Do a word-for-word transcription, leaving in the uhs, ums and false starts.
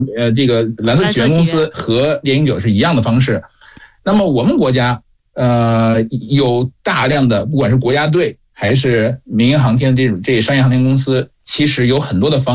呃这个蓝色起源公司和猎鹰九是一样的方式。那么我们国家呃有大量的不管是国家队还是民营航天这种这商业航天公司，其实有很多的方